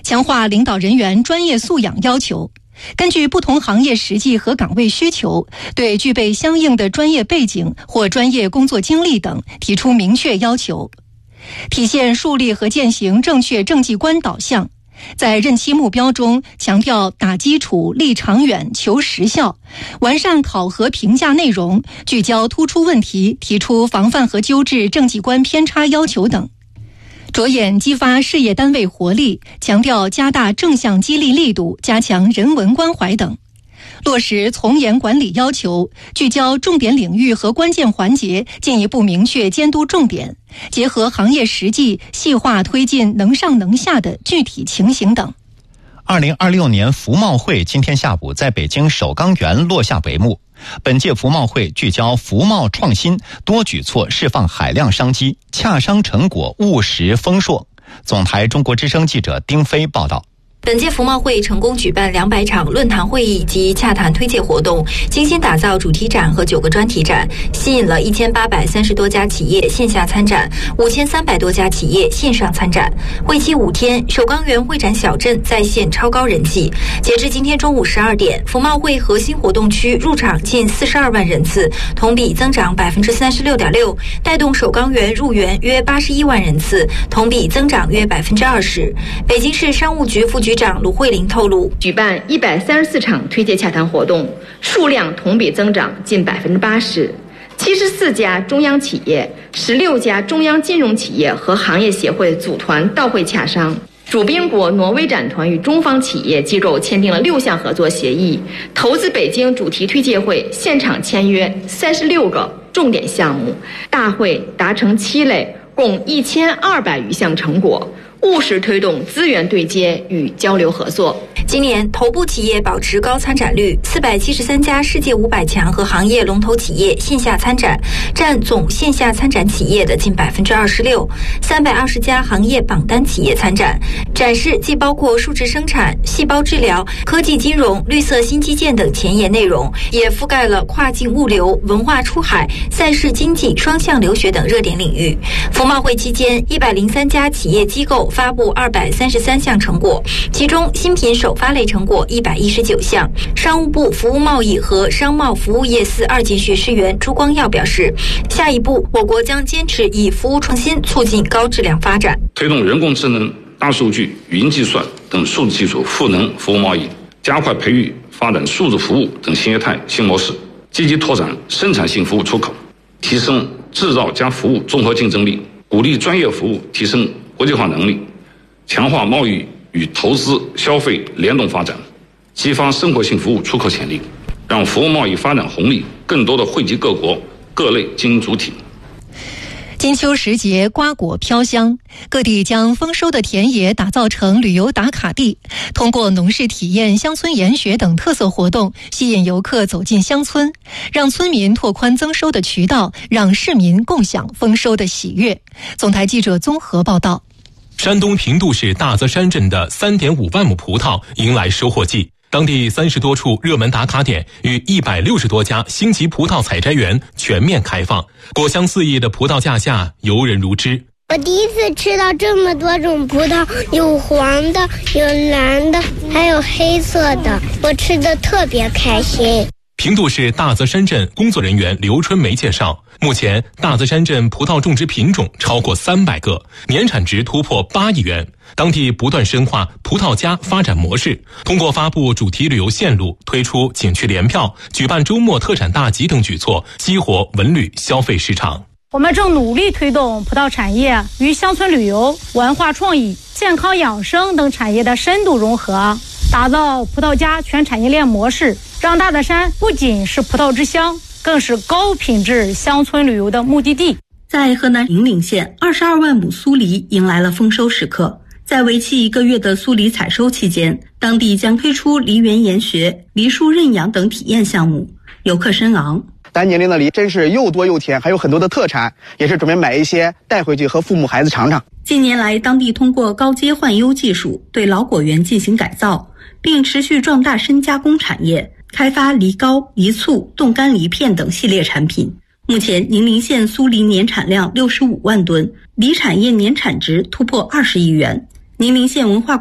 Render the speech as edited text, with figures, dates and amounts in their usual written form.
强化领导人员专业素养要求，根据不同行业实际和岗位需求，对具备相应的专业背景或专业工作经历等提出明确要求，体现树立和践行正确政绩观导向。在任期目标中强调打基础、立长远、求实效，完善考核评价内容，聚焦突出问题，提出防范和纠治政绩观偏差要求等。着眼激发事业单位活力，强调加大正向激励力度，加强人文关怀等。落实从严管理要求，聚焦重点领域和关键环节，进一步明确监督重点，结合行业实际，细化推进能上能下的具体情形等。 2026年服贸会今天下午在北京首钢园落下帷幕。本届服贸会聚焦服贸创新，多举措释放海量商机，洽商成果务实丰硕。总台中国之声记者丁飞报道。 本届服贸会成功举办200场论坛会议及洽谈推介活动，精心打造主题展和9个专题展，吸引了1830多家企业线下参展，5300多家企业线上参展。会期5天，首钢园会展小镇在线超高人气。截至今天中午12点，服贸会核心活动区入场近42万人次，同比增长36.6%，带动首钢园入园约81万人次，同比增长约20%。北京市商务局副局长卢慧玲透露， 举办134场推介洽谈活动，数量同比增长近80%，74家中央企业、16家中央金融企业和行业协会组团到会洽商。主宾国挪威展团与中方企业机构签订了6项合作协议，投资北京主题推介会现场签约36个重点项目，大会达成7类，共1200余项成果，务实推动资源对接与交流合作。 今年头部企业保持高参展率，473家世界500强和行业龙头企业线下参展，占总线下参展企业的近26%，320家行业榜单企业参展。展示既包括数字生产、细胞治疗、科技金融、绿色新基建等前沿内容，也覆盖了跨境物流、文化出海、赛事经济、双向留学等热点领域。服贸会期间，103家企业机构发布233项成果，其中新品首发类成果119项。商务部服务贸易和商贸服务业司2级学士员朱光耀表示，下一步我国将坚持以服务创新促进高质量发展， 推动人工智能、大数据、云计算等数字技术赋能服务贸易，加快培育发展数字服务等新业态新模式，积极拓展生产性服务出口，提升制造加服务综合竞争力，鼓励专业服务提升国际化能力，强化贸易与投资消费联动发展，激发生活性服务出口潜力，让服务贸易发展红利更多的惠及各国各类经营主体。 金秋时节，瓜果飘香，各地将丰收的田野打造成旅游打卡地，通过农事体验、乡村研学等特色活动，吸引游客走进乡村，让村民拓宽增收的渠道，让市民共享丰收的喜悦。总台记者综合报道。 山东平度市大泽山镇的3.5万亩葡萄迎来收获季，当地30多处热门打卡点与160多家星级葡萄采摘园全面开放，果香四溢的葡萄架下游人如织。 我第一次吃到这么多种葡萄，有黄的，有蓝的，还有黑色的，我吃得特别开心。 平度市大泽山镇工作人员刘春梅介绍，目前大泽山镇葡萄种植品种超过300个，年产值突破8亿元。当地不断深化葡萄加发展模式，通过发布主题旅游线路、推出景区联票、举办周末特产大集等举措，激活文旅消费市场。 我们正努力推动葡萄产业与乡村旅游、文化创意、健康养生等产业的深度融合，打造葡萄加全产业链模式，让大泽山不仅是葡萄之乡，更是高品质乡村旅游的目的地。 在河南银陵县，22万亩苏梨迎来了丰收时刻。在为期1个月的苏梨采收期间，当地将推出梨园研学、梨树认养等体验项目，游客深昂。 咱年龄的梨真是又多又甜，还有很多的特产，也是准备买一些带回去和父母孩子尝尝。 近年来，当地通过高阶换优技术对老果园进行改造，并持续壮大深加工产业，开发梨膏、梨醋、冻干梨片等系列产品。目前，宁陵县苏梨年产量65万吨，梨产业年产值突破20亿元。宁陵县文化